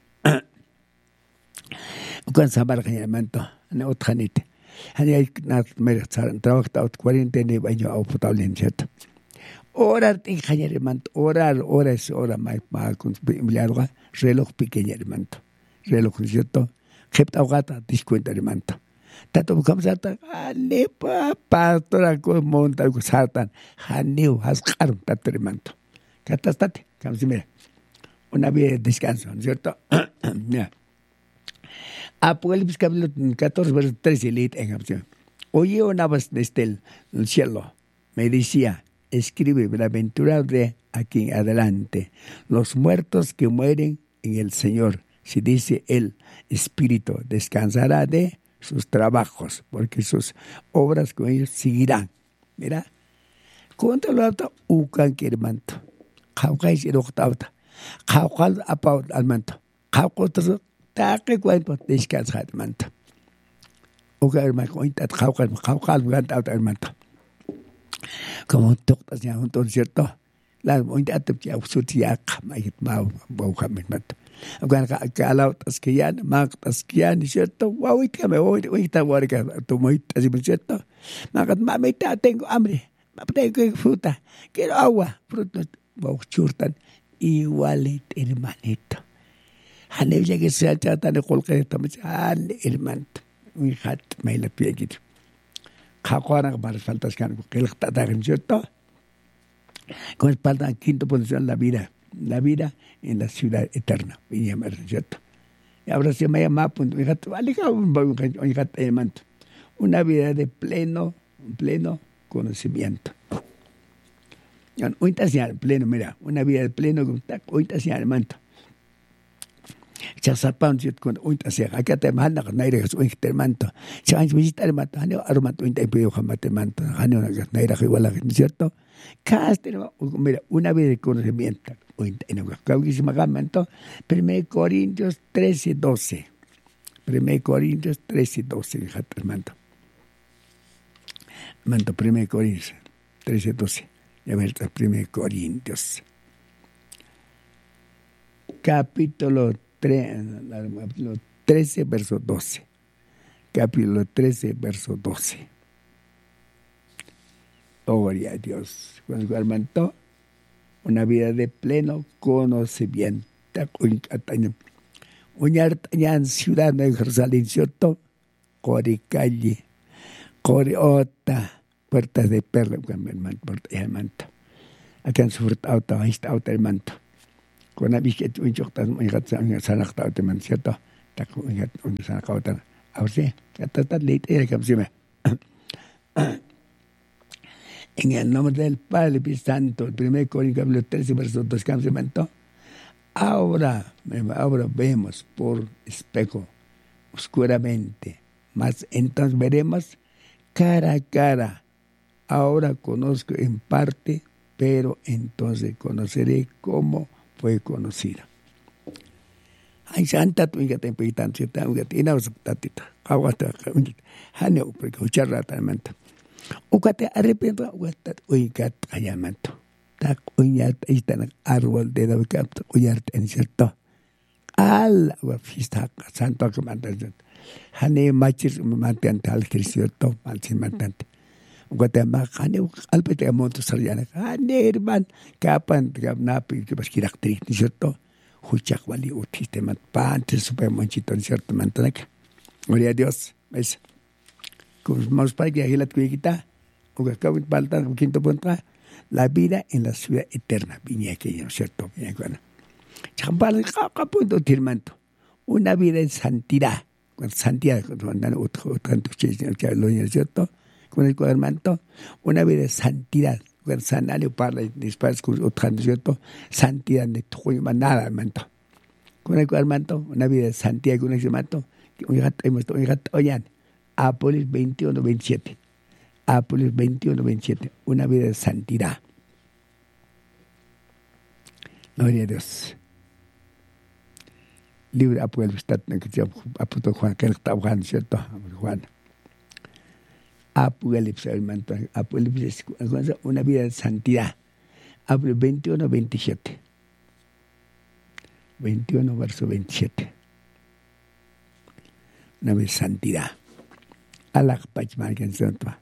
Cuando se amarga el manto, no otra nite. Hay trabajo cuarenta años a potable en cierto. Orar en el manto, orar, hora es hora más con reloj pequeño el manto. Reloj cierto. Jepta gata, descuenta el manto. Tanto buscamos saltan, alepa, pastora, monta, saltan, haneo, hascar, tanto el manto. Catastate. Mira, una vida de descanso, ¿no es cierto? Mira. Apocalipsis capítulo catorce, verso trece, leí en opción. Oye una voz desde el cielo, me decía, escribe, bienaventurado de aquí en adelante, los muertos que mueren en el Señor, si dice el Espíritu, descansará de sus trabajos, porque sus obras con ellos seguirán. Mira, ¿cuánto lo alto? Ucan que manto. Jaucais y octavta. Jaucal apaut al manto. Jaucotas, taque cuento, descansa al manto. Uca hermano, ointat, jaucal, jaucal, gantauta al manto. Como toctas ya, un cierto. La ointat, ya, sutiak, mayit, mau, baucam, manto. Agan calautas que ya, mactas que ya, cierto. Guauita, me voy, oita, guarga, tu moita, cierto. Magat, mamita, tengo hambre. Tengo fruta, quiero agua, fruta. Bauchurtan igualit hermanito. Haneu ya que se ha tratado de colgar estamos al hermanito. Un hat me la piegit. Jacuana para faltas que que el tatagan cierto. Con espalda quinto posición la vida, la vida en la ciudad eterna. Y llamar cierto. Y ahora se me llama punto. Un hat vale un un hat hermanito. Una vida de pleno, pleno conocimiento. Ahorita sea el pleno, mira, una vida de pleno, ahorita sea el manto. Chasapan siut con un tasea, acá te manda con aire que un manto. Chan visita el manto, haneo armato un taipeo jamate manto, haneo una naira que igual ¿no es cierto? Caste, mira, una vez de conocimiento, en el caudísimo manto, primero Corintios trece, doce. primero Corintios trece, doce, fíjate el manto. Manto, primero Corintios trece, doce. Ya ves, primero Corintios. Capítulo trece, verso doce. Capítulo trece, verso doce. Gloria a Dios. Cuando armantó una vida de pleno conocimiento. Uñartañan ciudad de Jerusalén, ¿cierto? Corre calle, corre otra, puertas de perla, puertas de manto. Acá han sufrido auto, ahí está auto el manto. Con la bicicleta, un choque, un gato, un sanacta, un man, ¿cierto? Un gato, un sanacta, ahora sí, ya está late, era que me en el nombre del Padre y Santo, el primer Corintios, capítulo trece, verso dos, campamento. Ahora, ahora vemos por espejo, oscuramente, mas entonces veremos cara a cara. Ahora conozco en parte, pero entonces conoceré cómo fue conocida. Ay, santa tu hija te empitan, si te hago que no se tatita, aguanta, haneo, porque escuchar ratamento. Ukate arrepiento, ugatat, uigat, ayamanto. Tak uñat, ahí está el árbol de David, uyat, en cierto. Al, fiesta, santo que mandan. Hane machis, mantan tal, cierto, mansin mantante. Ukate más, hane, alpete, monto, sarjana. Hane, herman, kapan, napi, que vas a ir cierto. Huchak, wali, utiste, man, pantes, super monchito, cierto, mantanek. Gloria a Dios, ¿ves? Vamos para que la tuiguita, o que acabo de faltar un quinto punto, la vida en la ciudad eterna. Viña que ¿no es cierto? Viña que bueno. Champal, punto tirmanto. Una vida en santidad. Con santidad, cuando otro tanto que lo es cierto, con el cuadernanto, una vida en santidad. Con sanario para después con otro cierto, santidad de todo nada manto. Con el cuadernanto, una vida en santidad con ese manto, un gato, un gato, oyan. Apocalipsis veintiuno, veintisiete. Apocalipsis veintiuno, veintisiete. Una vida de santidad. Gloria a Dios. Libro de Apocalipsis, apóstol Juan, que está Juan, ¿cierto? Juan. Apocalipsis, Apocalipsis, una vida de santidad. Apocalipsis veintiuno, veintisiete. veintiuno, verso veintisiete. Una vida de santidad. Alak pachmarken sentwa.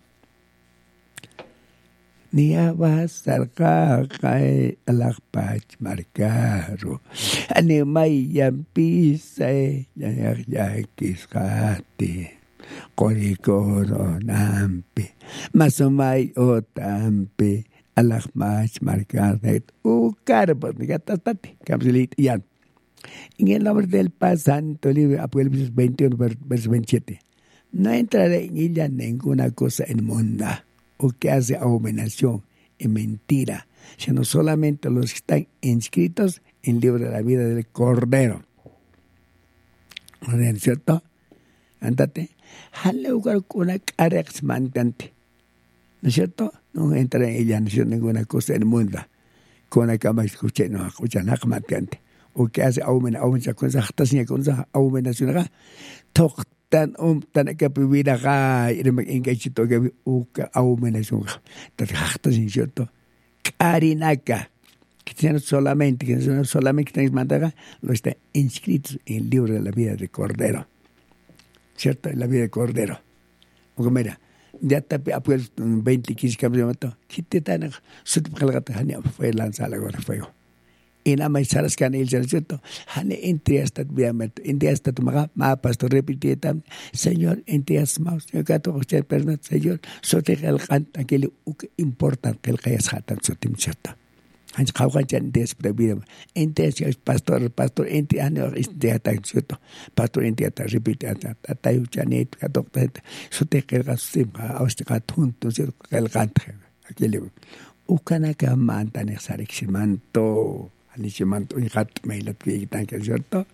Nia basarka kai alak pachmarkaro. Ane mai yampi sai ya ya kiskati. Korikoro nampi. Masomai otampi. Alak pachmarkaro. Ukarbo nigatastati. Kamsilit yan. En el nombre del Padre Santo, libro Apocalipsis veintiuno, verso veintisiete. No entrará en ella ninguna cosa inmunda o que hace abominación y mentira, sino solamente los que están inscritos en el libro de la vida del Cordero. ¿No es cierto? Andate. Hale lugar con una cara exmantante. ¿No es cierto? No entra en ella ninguna cosa inmunda. Con una cama escuché, no escucha nada exmantante. O que hace abominación, con esa abominación. Tan um tan que vivir acá y me engachito que uka abominación tan hasta sin cierto carinaka que tienen solamente que son solamente que mandaga lo está inscritos en el libro de la vida de Cordero, cierto, en la vida de Cordero. O mira, ya está pues veinte quince campeonato que te tan su calgata fue lanzada ahora fuego. Y nada más salas que han hecho, ¿cierto? Hane entre hasta viamente, entre hasta tu maga, ma pastor repite tam, Señor, entre as maus, Señor gato usted perdón, Señor, sote el canta que le importante que el que es hatan sotim cierto. Han jaugan ya entre previo, entre es pastor, pastor entre hane este hata cierto. Pastor entre hata repite hata hata yuchanet gato sote el gasim a usted gatunto cierto el canta. Aquele ukana ka mantan exareximento. Alicemanto y hat me la tuigitan que es cierto,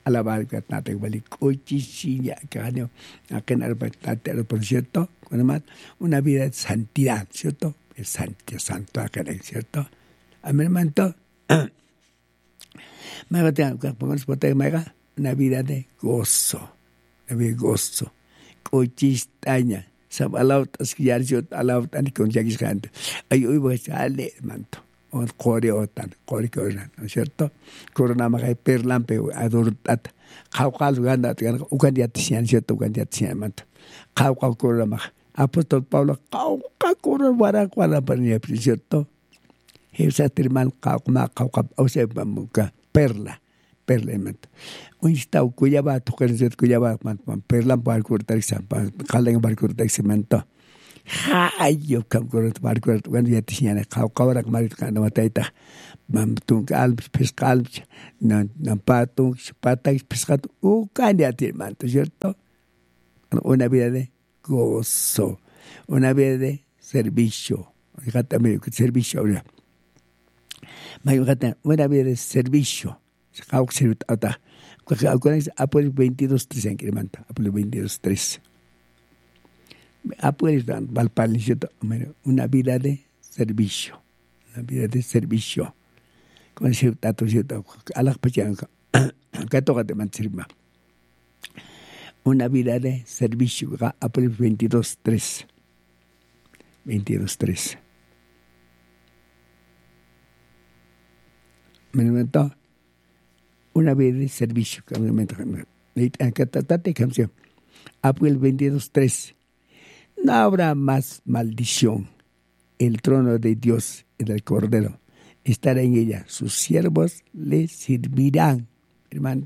alabar que nate vali cochichiña que ganó a que no por cierto, una vida de santidad, ¿cierto? Es santo, santo acá, ¿cierto? A mi hermano, me va a tener que poner una vida de gozo, una vida de gozo, cochistaña, sabalautas que ya yo alautan con yaquis gente, ay hoy voy a sale, manto. O coreotan, coreotan, ¿no es cierto? Corona maga perlampe adortat. Caucal ganda, ucandiatian, ¿cierto? Ucandiatian, manto. Caucal corona maga. Apóstol Pablo, caucal corona guaracuala pernia, ¿cierto? Esa termal caucma, caucap, o sea, bamuca, perla, perla, manto. Un estado cuyaba, tocar en cierto cuyaba, manto, perlam para cortar, calen para cortar, manto. Ay, yo kam corot mar corot cuando ya tiñana kau kaurak mar kana mataita mam tung al pescal na na patung patai pescado u canya manto, ¿cierto? Una vida de gozo, una vida de servicio, fíjate amigo, servicio ahora. Fíjate, una vida de servicio. Kau servit ata. Apolo veintidós tres en Quirmanta, Apolo veintidós tres. Una vida de servicio, una vida de servicio. Con ese dato, a las personas que toca de mantener una vida de servicio. Apolo veintidós tres. veintidós tres. Me inventó una vida de servicio. Apolo veintidós tres. No habrá más maldición. El trono de Dios y del Cordero estará en ella. Sus siervos le servirán. Hermano,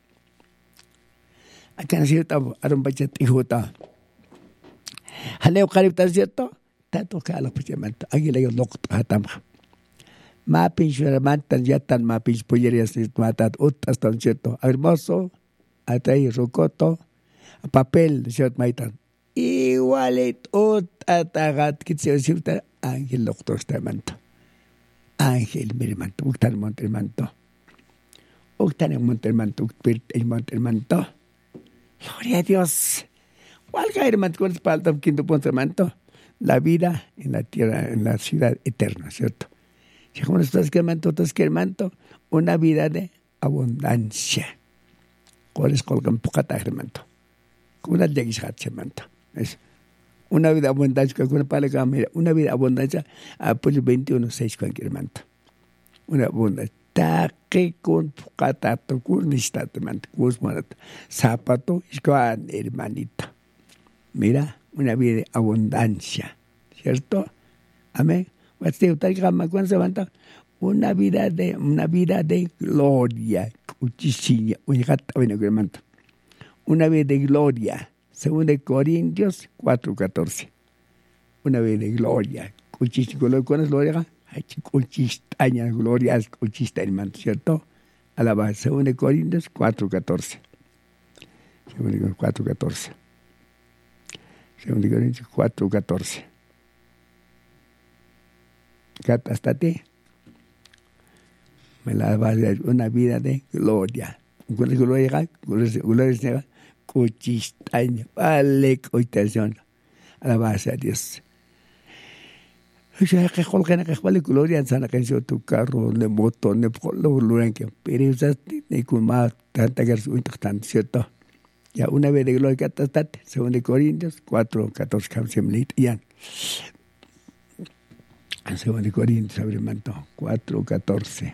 acá en cierto, Aaron Bachat y Jota. Haleo Caribta, ¿cierto? Tanto que a los pechamentos. Aquí le digo, no, hatama. Mapin, Shuramantan, Yatan, Mapin, Pollerías, Matat, Utas, tan cierto. Hermoso, Atay, Rocoto, papel, cierto, Maitan. Igualito, tatagat, que se decirte, Ángel, doctor, este manto. Ángel, mi manto, Uctan, Montermanto. Uctan, en Montermanto, Uctan, en Montermanto. Gloria a Dios. Valga, hermano, con el palto, quinto punto, manto. La vida en la tierra, en la ciudad eterna, ¿cierto? Si como estás que manto, estás que manto, una vida de abundancia. ¿Cuál es colgan pocata, hermano? Una de guisatse, manto. Es una vida abundancia, que una palabra, mira, una vida abundancia, Apolo veintiuno seis, cualquier manto. Una abundancia. Taque con pocatato, con nistato, manto, cusmanata. Zapato, escuan, hermanita. Mira, una vida de abundancia, ¿cierto? Amén. Una vida de, una vida de gloria, una vida de gloria, según de Corintios cuatro catorce. Una vida de gloria, ¿cuál es gloria? Cuchistaña, gloria es cuchistaña, ¿cierto? Alaba, según de Corintios cuatro catorce. Según de cuatro catorce. Según de Corintios cuatro catorce. Hasta ti. Me la va a dar una vida de gloria. ¿Cuál es gloria? Gloria es cuchistaña. Vale, coitación. Alabanza a Dios. Que colgan que vale gloria en sana canción tu carro, de moto, de polo, luren que pero usaste de con más tanta que es un tan cierto. Ya una vez de gloria que hasta según de Corintios cuatro catorce canción ya. Según de Corintios, abre manto, cuatro catorce.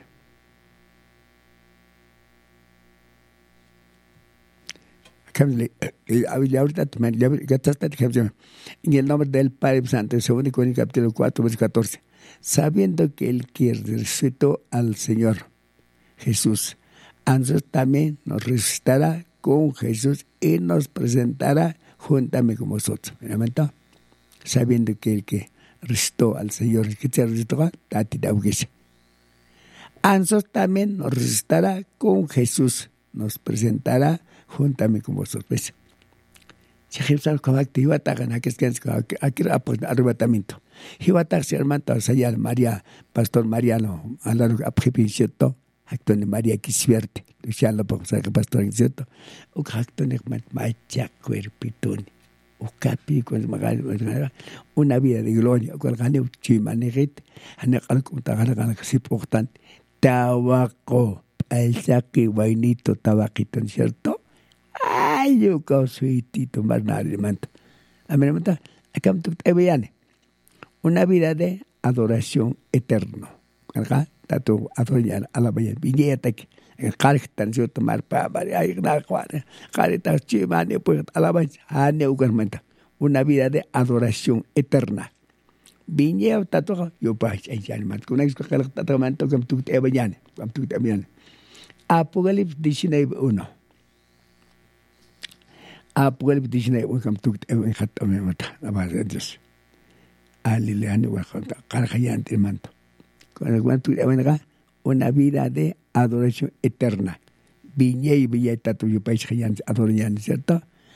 Ahorita, en el nombre del Padre Santo, según de Corintios, capítulo cuatro, verso catorce. Sabiendo que el que resucitó al Señor Jesús, a nosotros también nos resucitará con Jesús y nos presentará juntamente con vosotros. ¿Verdad? Sabiendo que el que resucitó al Señor, que se resucitó, Tati Dauguesa. A nosotros también nos resucitará con Jesús, nos presentará juntamente con vosotros. ¿Ves? Si Jesús con actividad tagan aquí es que aquí arrebatamiento. Hiwatak si hermano sayal María, Pastor Mariano, a la aprensión, acto de María que suerte. ya lo pongo a pastor, ¿cierto? O cacto necmat macha cuerpitón. O capi con una vida de gloria, con gane chimanegit, ane algo tagana gana que sí importante. Tabaco, el saque vainito tabaquito, ¿cierto? Ay, yo causuitito más nadie manto. A mí me mata, acá me toca una vida de adoración eterna. Acá, tanto adorar a la bella viñeta que el cartan yo tomar para ay na cuadra carita chimane pues alabanza ane ugarmenta una vida de adoración eterna viñeta tato yo pa ay ya man con ex carta tamanto que tu te bayan que tu te bayan Apocalipsis diecinueve uno Apocalipsis diecinueve uno que tu te en hatta me mata la base Dios alilane wa khanta carjayan te manto con el cuanto te venga una vida de adoración eterna. Viñe y villeta tuyo país que ya adoran, ¿cierto?